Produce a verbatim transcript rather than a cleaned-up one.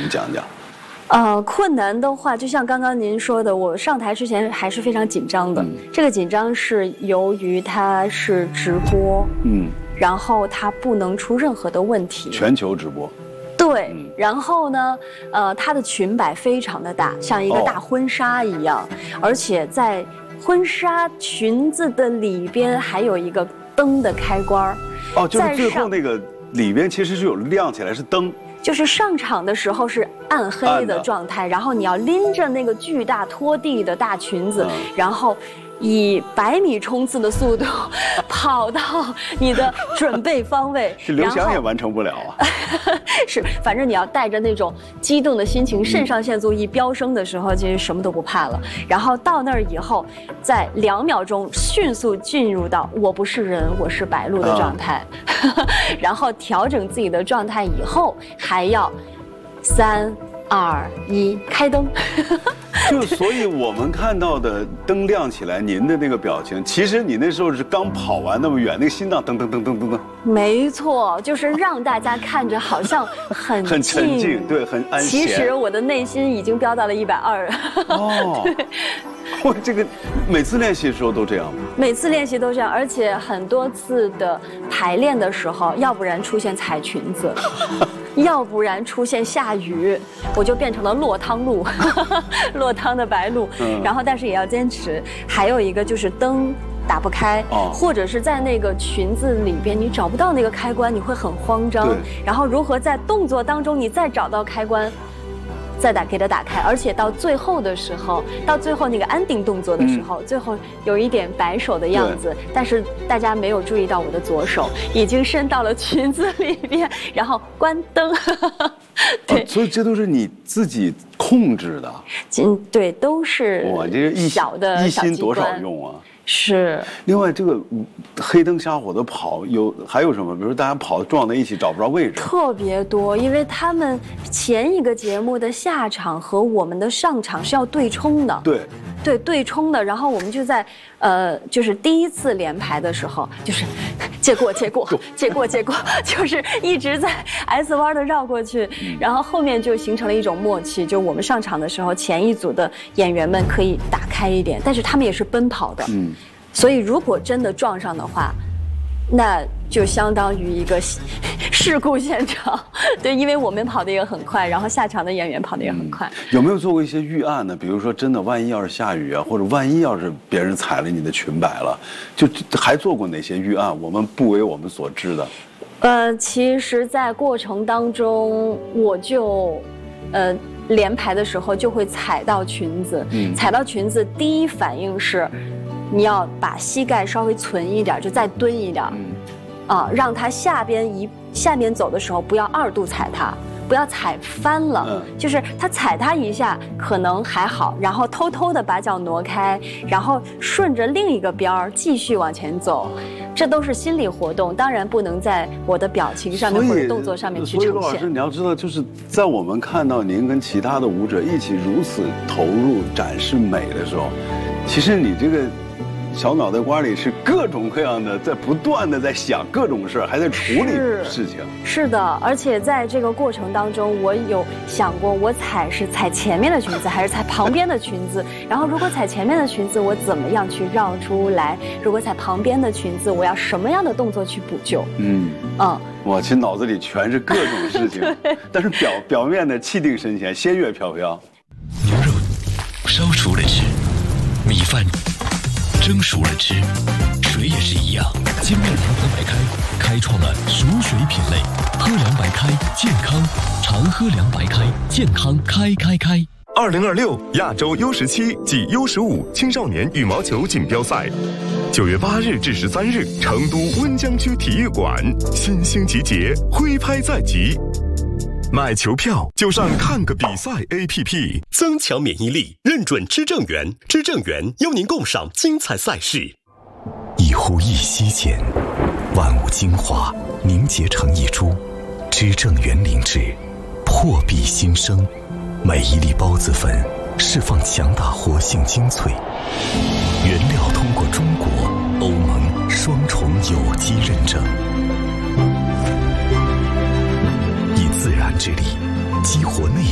们讲讲。 呃，困难的话，就像刚刚您说的，我上台之前还是非常紧张的。嗯、这个紧张是由于它是直播，嗯，然后它不能出任何的问题。 全球直播。 对，嗯、然后呢，呃，它的裙摆非常的大，像一个大婚纱一样，哦、而且在婚纱裙子的里边还有一个灯的开关。 哦，就是最后那个里边其实是有亮起来是灯。 就是上场的时候是暗黑的状态，然后你要拎着那个巨大拖地的大裙子，嗯、然后以百米冲刺的速度跑到你的准备方位。 这刘翔也完成不了啊。 是，反正你要带着那种激动的心情，肾上腺素一飙升的时候，其实什么都不怕了。然后到那儿以后，在两秒钟迅速进入到我不是人，我是白鹿的状态。嗯、然后调整自己的状态以后，还要三二一开灯。 就所以我们看到的灯亮起来，您的那个表情，其实你那时候是刚跑完那么远，那个心脏噔噔噔噔噔噔。 没错，就是让大家看着好像很很沉静，对，很安闲。 其实我的内心已经飙到了一百二。哦。 我这个每次练习的时候都这样吗？ 每次练习都这样，而且很多次的排练的时候，要不然出现踩裙子。要不然出现下雨，我就变成了落汤鹿，落汤的白鹿。嗯、然后，但是也要坚持。还有一个就是灯打不开，哦、或者是在那个裙子里边你找不到那个开关，你会很慌张。然后如何在动作当中你再找到开关？再打给它打开，而且到最后的时候，到最后那个安定动作的时候，嗯、最后有一点摆手的样子，但是大家没有注意到我的左手已经伸到了裙子里边，然后关灯。对、 哦，所以这都是你自己控制的。 嗯，对，都是哇，这个小的一心多少用啊？ 是。 另外，这个黑灯瞎火的跑有还有什么？比如说大家跑撞在一起找不着位置， 特别多，因为他们前一个节目的下场和我们的上场是要对冲的。 对。 对对冲的，然后我们就在呃，就是第一次连排的时候，就是借过借过借过借过，就是一直在 S 弯的绕过去，然后后面就形成了一种默契，就我们上场的时候，前一组的演员们可以打开一点，但是他们也是奔跑的，嗯，所以如果真的撞上的话，那就相当于一个事故现场。对，因为我们跑得也很快，然后下场的演员跑得也很快。 嗯、有没有做过一些预案呢？比如说，真的万一要是下雨啊，或者万一要是别人踩了你的裙摆了，就还做过哪些预案？我们不为我们所知的。 呃，其实，在过程当中，我就，呃，连排的时候就会踩到裙子，嗯、踩到裙子，第一反应是。你要把膝盖稍微存一点，就再蹲一点，嗯、啊，让它下边一下面走的时候不要二度踩它，不要踩翻了，嗯、就是它踩它一下可能还好，然后偷偷的把脚挪开，然后顺着另一个边儿继续往前走，这都是心理活动，当然不能在我的表情上面或者动作上面去呈现。 所以陆老师，你要知道，就是在我们看到您跟其他的舞者一起如此投入展示美的时候，其实你这个。小脑袋瓜里是各种各样的，在不断的在想各种事儿，还在处理事情。 是, 是的，而且在这个过程当中，我有想过，我踩是踩前面的裙子，还是踩旁边的裙子？然后如果踩前面的裙子，我怎么样去绕出来？如果踩旁边的裙子，我要什么样的动作去补救？嗯嗯，我其实脑子里全是各种事情，但是表表面的气定神闲，仙乐飘飘。 牛肉烧熟了吃，米饭。蒸熟了吃，水也是一样。精酿调和白开，开创了熟水品类。喝凉白开，健康。常喝凉白开，健康开开开。 二零二六亚洲 U 十七暨 U 十五青少年羽毛球锦标赛，九月八日至十三日，成都温江区体育馆，新星集结，挥拍在即。买球票就上看个比赛 A P P， 增强免疫力，认准知正源，知正源邀您共赏精彩赛事。 一呼一吸间，万物精华凝结成一株，知正源灵芝，破壁新生。每一粒孢子粉释放强大活性精粹，原料通过中国、欧盟双重有机认证。以自然之力激活内